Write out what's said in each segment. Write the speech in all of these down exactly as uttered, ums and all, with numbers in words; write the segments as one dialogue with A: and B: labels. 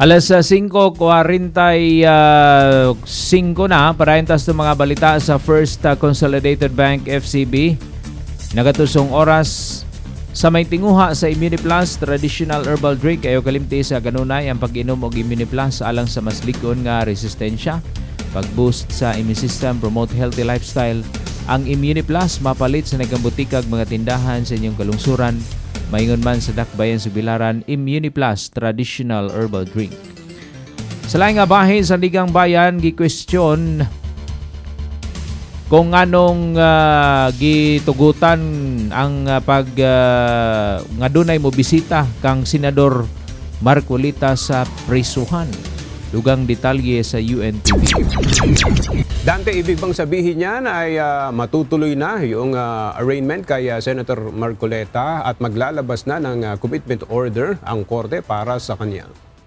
A: Alas uh, singko kuwarenta y singko na, parayantas ng mga balita sa First uh, Consolidated Bank F C B. Nagatusong oras sa may tinguha sa Immuniplus traditional herbal drink ayo kalimti sa ganunay ang pag-inom og Immuniplus alang sa mas likon nga resistensya, pag-boost sa immune system, promote healthy lifestyle. Ang Immuniplus mapalit sa nagambutikag mga tindahan sa inyong kalungsuran. Maingon man sa Dakbayan sa Bilaran, Immuniplus traditional herbal drink. Sa laing nga bahin sa Ligang Bayan, gi-question kung anong uh, gitugutan ang uh, pag uh, nga dunay mo bisita kang Senador Marcolita sa prisuhan. Dugang detalye sa U N T V.
B: Dante, ibig bang sabihin niyan ay uh, matutuloy na yung uh, arraignment kay uh, Senator Marcoleta at maglalabas na ng uh, commitment order ang korte para sa kanya?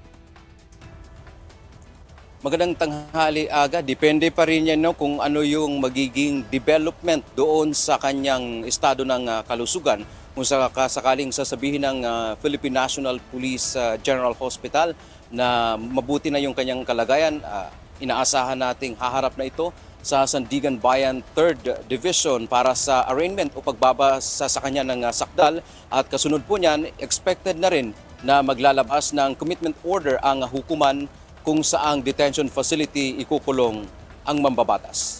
C: Magandang tanghali, Aga. Depende pa rin yan no, kung ano yung magiging development doon sa kanyang estado ng uh, kalusugan. Kung sakaling sasabihin ng uh, Philippine National Police uh, General Hospital na mabuti na yung kanyang kalagayan, uh, inaasahan nating haharap na ito sa Sandigan Bayan third Division para sa arraignment o pagbabasa sa kanya ng uh, sakdal. At kasunod po niyan, expected na rin na maglalabas ng commitment order ang uh, hukuman kung saang detention facility ikukulong ang mambabatas.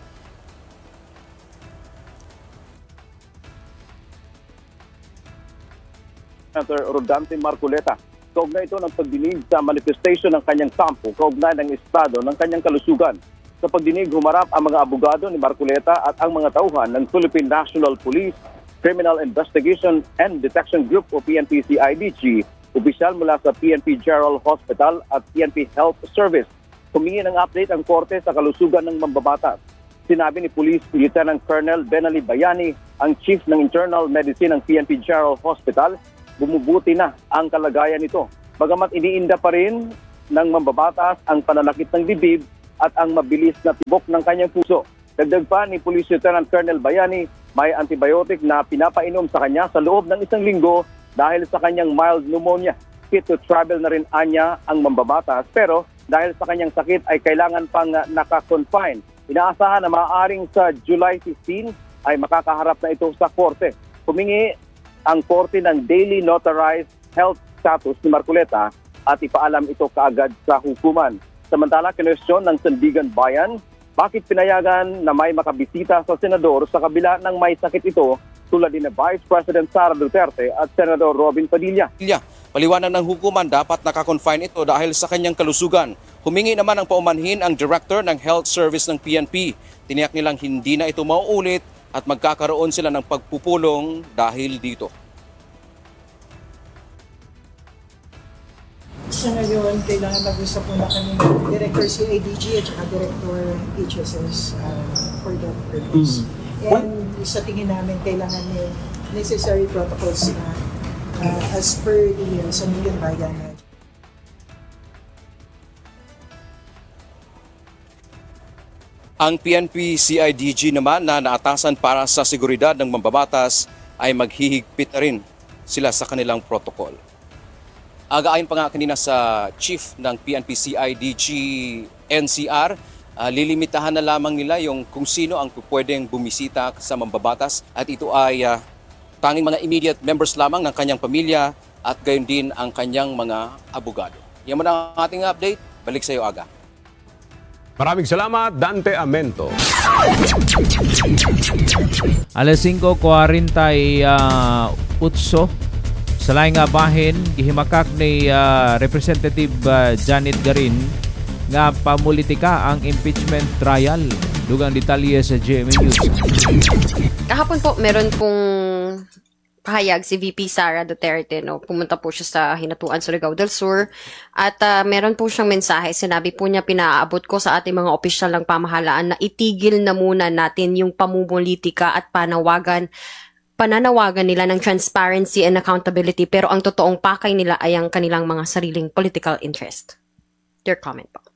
D: Senator Rodante Marcoleta, kaugnay ito ng pagdinig sa manifestation ng kanyang kampo, kaugnay ng estado ng kanyang kalusugan. Sa pagdinig, humarap ang mga abogado ni Marcoleta at ang mga tauhan ng Philippine National Police, Criminal Investigation and Detection Group o P N P C I D G, opisyal mula sa P N P General Hospital at P N P Health Service. Humingi ng update ang korte sa kalusugan ng mambabatas. Sinabi ni Police Lieutenant Colonel Benali Bayani, ang Chief ng Internal Medicine ng P N P General Hospital, bumubuti na ang kalagayan nito. Bagamat iniinda pa rin ng mambabatas ang pananakit ng dibdib at ang mabilis na tibok ng kanyang puso. Dagdag pa ni Police Lieutenant Colonel Bayani, may antibiotic na pinapainom sa kanya sa loob ng isang linggo dahil sa kanyang mild pneumonia. Fit to travel na rin anya ang mambabatas, pero dahil sa kanyang sakit ay kailangan pang naka-confine. Inaasahan na maaaring sa July fifteenth ay makakaharap na ito sa korte. Humingi ang korte ng daily notarized health status ni Marcoleta at ipaalam ito kaagad sa hukuman. Samantala, kinwestiyon ng Sandigan Bayan, bakit pinayagan na may makabisita sa senador sa kabila ng may sakit ito tulad ni Vice President Sara Duterte at Senador Robin Padilla.
C: Paliwanag ng hukuman, dapat naka-confine ito dahil sa kanyang kalusugan. Humingi naman ng paumanhin ang Director ng Health Service ng P N P. Tiniyak nilang hindi na ito mauulit at magkakaroon sila ng pagpupulong dahil dito.
E: Sa ngayon, kailangan mag-usap muna kami ng Director C I D G at saka Director H S S uh, for that purpose. Mm-hmm. And sa tingin namin, kailangan may necessary protocols na uh, as per the uh, Sandigan Bayan.
C: Ang P N P C I D G naman na naatasan para sa seguridad ng mambabatas ay maghihigpit na rin sila sa kanilang protocol. Aga-ayon pa nga kanina sa Chief ng P N P C I D G N C R, uh, lilimitahan na lamang nila yung kung sino ang pwedeng bumisita sa mambabatas at ito ay uh, tanging mga immediate members lamang ng kanyang pamilya at gayon din ang kanyang mga abogado. Yan muna ang ating update. Balik sa iyo, Aga.
B: Maraming salamat, Dante Amento.
A: Alas singko kuwarenta y utso sa laing nga bahin, gihimakak ni uh, Representative uh, Janet Garin nga pamulitika ang impeachment trial. Dugang detalye sa G M A News.
F: Kahapon po, meron pong pahayag si V P Sara Duterte. No? Pumunta po siya sa Hinatuan, Surigao del Sur. At uh, meron po siyang mensahe. Sinabi po niya, pinaaabot ko sa ating mga opisyal ng pamahalaan na itigil na muna natin yung pamumulitika at panawagan pananawagan nila ng transparency and accountability, pero ang totoong pakay nila ay ang kanilang mga sariling political interest. Your comment po.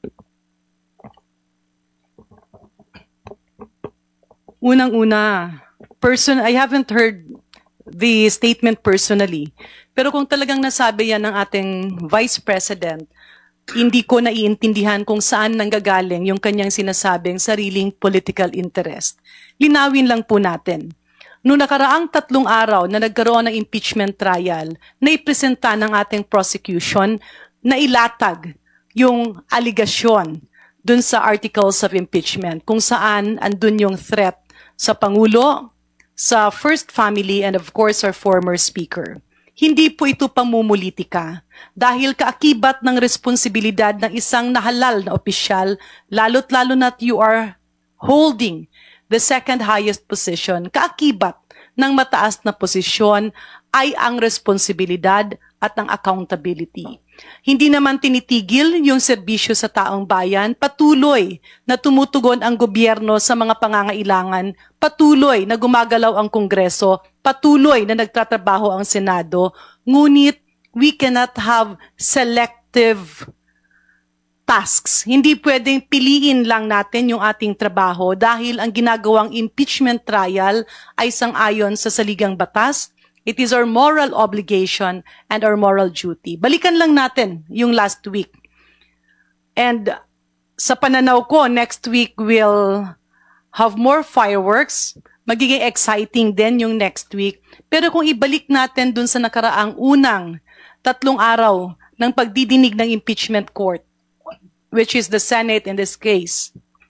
G: Unang-una, person, I haven't heard the statement personally, pero kung talagang nasabi yan ng ating Vice President, hindi ko naiintindihan kung saan nanggagaling yung kanyang sinasabing sariling political interest. Linawin lang po natin. Noong nakaraang tatlong araw na nagkaroon ng impeachment trial, naipresenta ng ating prosecution na ilatag yung aligasyon dun sa articles of impeachment kung saan andun yung threat sa Pangulo, sa First Family, and of course our former Speaker. Hindi po ito pamumulitika dahil kaakibat ng responsibilidad ng isang nahalal na opisyal, lalo't lalo na't you are holding the second highest position, kaakibat ng mataas na posisyon ay ang responsibilidad at ang accountability. Hindi naman tinitigil yung serbisyo sa taong bayan, patuloy na tumutugon ang gobyerno sa mga pangangailangan, patuloy na gumagalaw ang Kongreso, patuloy na nagtatrabaho ang Senado, ngunit we cannot have selective tasks. Hindi pwedeng piliin lang natin yung ating trabaho dahil ang ginagawang impeachment trial ay sang-ayon sa saligang batas. It is our moral obligation and our moral duty. Balikan lang natin yung last week. And sa pananaw ko, next week we'll have more fireworks. Magiging exciting din yung next week. Pero kung ibalik natin dun sa nakaraang unang tatlong araw ng pagdidinig ng impeachment court, which is the Senate in this case,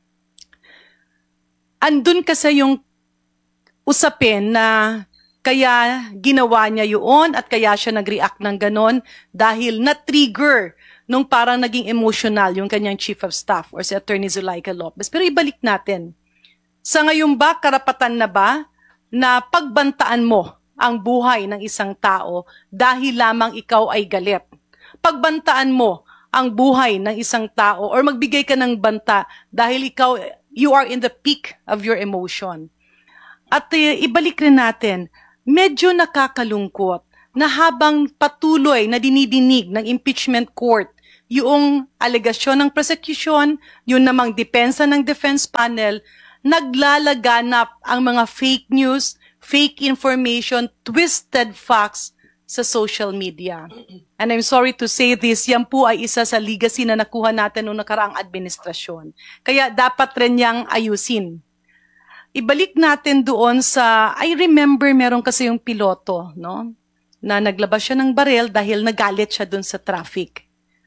G: andun kasi yung usapin na kaya ginawa niya yun at kaya siya nag-react ng ganon dahil na-trigger nung parang naging emotional yung kanyang chief of staff or si Attorney Zulaika Lopez. Pero ibalik natin. Sa ngayon ba, karapatan na ba na pagbantaan mo ang buhay ng isang tao dahil lamang ikaw ay galit? Pagbantaan mo ang buhay ng isang tao or magbigay ka ng banta dahil ikaw, you are in the peak of your emotion. At uh, ibalik rin natin, medyo nakakalungkot na habang patuloy na dinidinig ng impeachment court yung alegasyon ng prosecution, yun namang depensa ng defense panel, naglalaganap ang mga fake news, fake information, twisted facts sa social media. And I'm sorry to say this, yan po ay isa sa legacy na nakuha natin noong nakaraang administrasyon. Kaya dapat rin niyang ayusin. Ibalik natin doon sa, I remember meron kasi yung piloto, no? Na naglabas siya ng baril dahil nagalit siya doon sa traffic.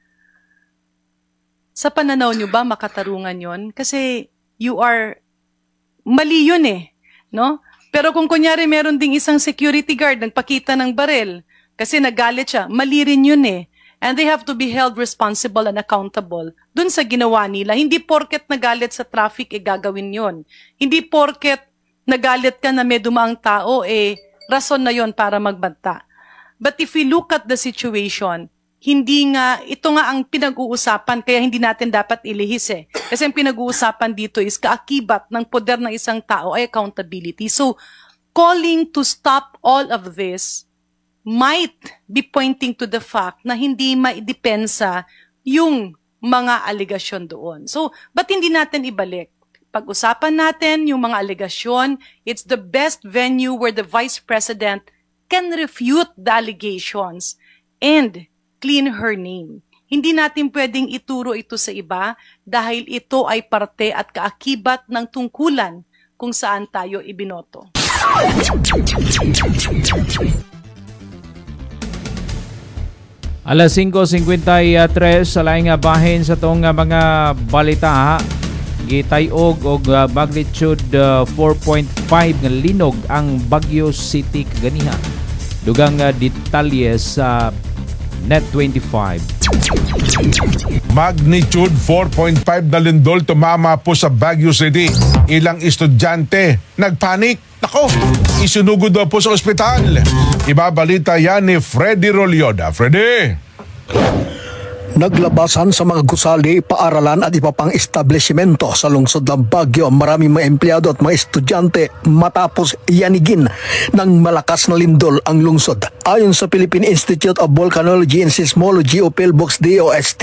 G: Sa pananaw niyo ba makatarungan yon? Kasi you are, mali yun eh, no? Pero kung kunyari meron ding isang security guard nagpakita ng baril kasi nagalit siya, mali rin yun eh. And they have to be held responsible and accountable dun sa ginawa nila. Hindi porket nagalit sa traffic, eh gagawin yon. Hindi porket nagalit ka na may dumaang tao, eh rason na yon para magbanta. But if we look at the situation, hindi nga, ito nga ang pinag-uusapan, kaya hindi natin dapat ilihis eh. Kasi ang pinag-uusapan dito is kaakibat ng poder ng isang tao ay accountability. So, calling to stop all of this might be pointing to the fact na hindi maidepensa yung mga alegasyon doon. So, ba't hindi natin ibalik? Pag-usapan natin yung mga alegasyon, it's the best venue where the Vice President can refute the allegations and clean her name. Hindi natin pwedeng ituro ito sa iba dahil ito ay parte at kaakibat ng tungkulan kung saan tayo ibinoto.
A: Alas singko fifty-three sa laing nga bahin sa tong mga balita, gitayog og magnitude uh, four point five nga linog ang Baguio City kaganiha. Dugang uh, detalye sa Net twenty-five.
H: Magnitude four point five na lindol tumama po sa Baguio City. Ilang estudyante nagpanik. Nako, isunugod daw po sa ospital. Ibabalita yan ni Freddy Rolyoda. Freddy!
I: Naglabasan sa mga gusali, paaralan at iba pang establishmento sa lungsod ng Baguio ang maraming mga empleyado at mga estudyante matapos yanigin ng malakas na lindol ang lungsod. Ayon sa Philippine Institute of Volcanology and Seismology o PhilVox D O S T,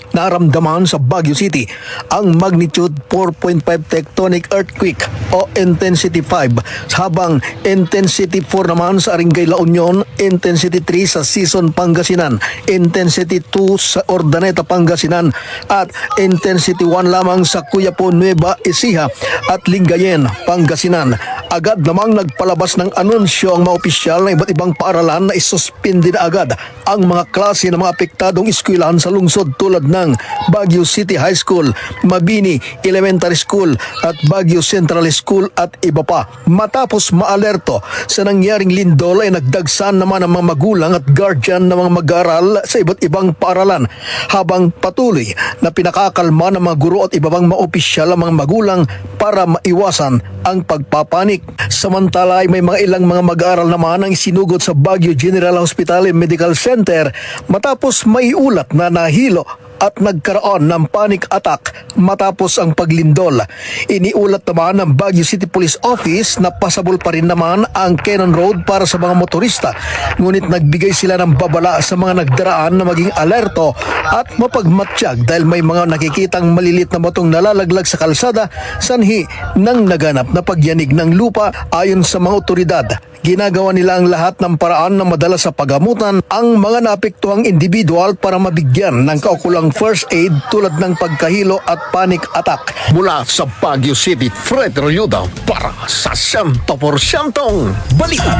I: naramdaman sa Baguio City ang magnitude four point five tectonic earthquake o intensity five, habang intensity four naman sa Aringay La Union, intensity three sa Sison, Pangasinan, intensity two sa Ordaneta, Pangasinan, at intensity one lamang sa Cuyapo, Nueva Ecija at Lingayen, Pangasinan. Agad namang nagpalabas ng anunsyo ang mga opisyal ng iba't ibang paaralan na isuspindi na agad ang mga klase ng mga apektadong eskwelahan sa lungsod tulad ng Baguio City High School, Mabini Elementary School at Baguio Central School at iba pa. Matapos maalerto sa nangyaring lindol ay nagdagsan naman ang mga magulang at guardian ng mga mag-aaral sa iba't ibang paaralan, habang patuloy na pinakakalma ng mga guro at iba pang mga opisyal ang mga magulang para maiwasan ang pagpapanik. Samantala ay may mga ilang mga mag-aaral naman ang sinugod sa Baguio General Hospital and Medical Center matapos may ulat na nahilo at nagkaroon ng panic attack matapos ang paglindol. Iniulat naman ng Baguio City Police Office na pasabol pa rin naman ang Cannon Road para sa mga motorista, ngunit nagbigay sila ng babala sa mga nagdaraan na maging alerto at mapagmatsyag dahil may mga nakikitang malilit na batong nalalaglag sa kalsada sanhi ng naganap na pagyanig ng lupa. Ayon sa mga otoridad, ginagawa nila ang lahat ng paraan na madala sa pagamutan ang mga naapektuhang individual para mabigyan ng kaukulang first aid tulad ng pagkahilo at panic attack.
J: Mula sa Baguio City, Fred Royuda para sa one hundred percent Balita.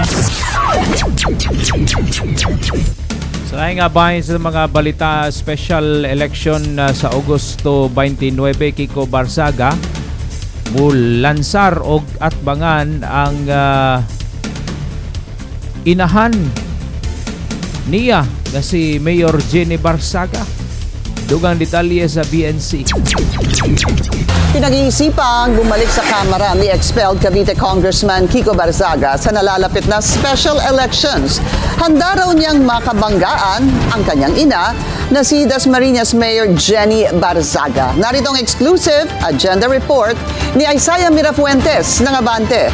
A: Sa nga bahin sa mga balita, special election uh, sa Agosto twenty-nine, Kiko Barzaga mulansar og atbangan ang uh, inahan niya na si Mayor Jenny Barzaga. Dugang detalye sa B N C.
K: Pinag-iisipang bumalik sa Kamara ni expelled Cavite Congressman Kiko Barzaga sa nalalapit na special elections. Handa raw niyang makabanggaan ang kanyang ina na si Dasmariñas Mayor Jenny Barzaga. Narito ang exclusive agenda report ni Isaiah Mirafuentes ng Abante.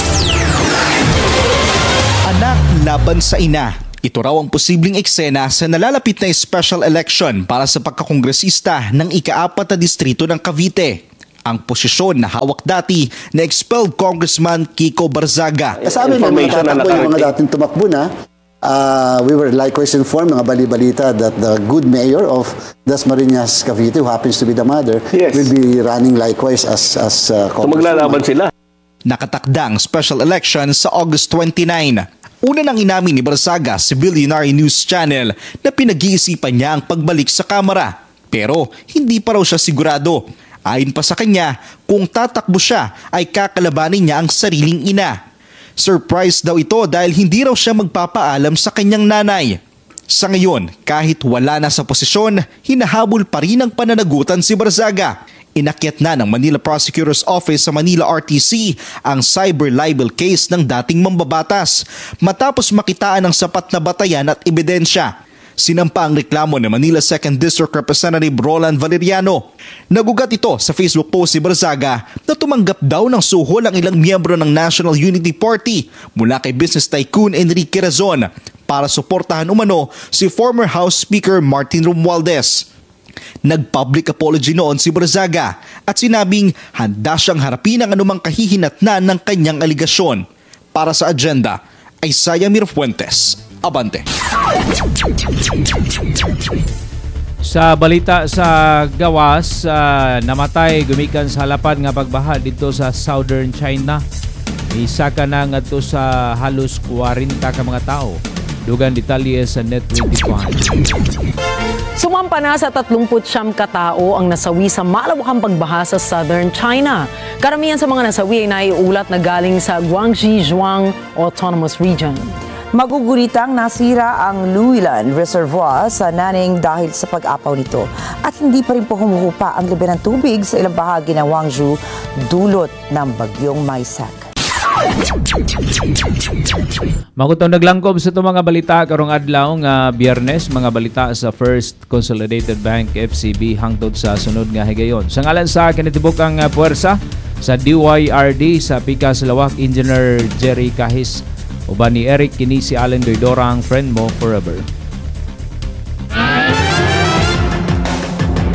L: Anak laban sa ina. Ito raw ang posibleng eksena sa nalalapit na special election para sa pagkakongresista ng ika-apat na distrito ng Cavite. Ang posisyon na hawak dati na expelled Congressman Kiko Barzaga.
M: Sa amin may mga tatakbo yung mga dating tumakbo na. Uh, we were likewise informed, mga bali-balita, that the good mayor of Dasmariñas, Cavite, who happens to be the mother, yes, will be running likewise as, as uh,
N: so maglalaban sila.
L: Nakatakdang special election sa August twenty-ninth. Una nang inamin ni Barzaga sa Billionaire News Channel na pinag-iisipan niya ang pagbalik sa Kamara. Pero hindi pa raw siya sigurado. Ayon pa sa kanya, kung tatakbo siya ay kakalabanin niya ang sariling ina. Surprise daw ito dahil hindi raw siya magpapaalam sa kanyang nanay. Sa ngayon, kahit wala na sa posisyon, hinahabol pa rin ang pananagutan si Barzaga. Inakyat na ng Manila Prosecutor's Office sa Manila R T C ang cyber libel case ng dating mambabatas matapos makitaan ng sapat na batayan at ebidensya. Sinampa ang reklamo ni Manila second District Representative Roland Valeriano. Nagugat ito sa Facebook post si Barzaga na tumanggap daw ng suhol ang ilang miyembro ng National Unity Party mula kay business tycoon Enrique Razon para suportahan umano si former House Speaker Martin Romualdez. Nag-public apology noon si Barzaga at sinabing handa siyang harapin ang anumang kahihinatnan ng kanyang aligasyon. Para sa agenda, Isaiah Mirafuentes, Abante.
A: Sa balita sa gawas, uh, namatay gumikan sa halapan nga pagbaha dito sa Southern China. Isa ka na nga to sa halos forty ka mga tao. Dugang detalye sa Net twenty-one.
O: Sumampa na sa thirty-nine katao ang nasawi sa malawakang pagbaha sa Southern China. Karamihan sa mga nasawi ay naiulat na galing sa Guangxi Zhuang Autonomous Region.
P: Maguguritang nasira ang Luilan Reservoir sa Nanning dahil sa pag-apaw nito at hindi pa rin po humuhupa ang level ng tubig sa ilang bahagi ng Guangzhou dulot ng bagyong Maisak.
A: Magutong naglangkob sa itong mga balita karong adlaw nga Biyernes, mga balita sa First Consolidated Bank F C B hangtod sa sunod nga higayon. Sa ngalan sa kinitibuk ang puwersa sa D Y R D sa Pikas Lawak, Engineer Jerry Kahis, uban ni Eric kini si Allen Doydora, ang friend mo forever.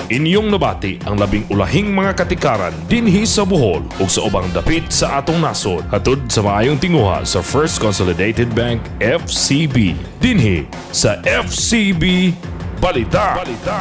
N: Inyong nabati ang labing ulahing mga katikaran dinhi sa Bohol ug sa ubang dapit sa atong nasod. Hatod sa maayong tinguha sa First Consolidated Bank F C B dinhi sa F C B Balita.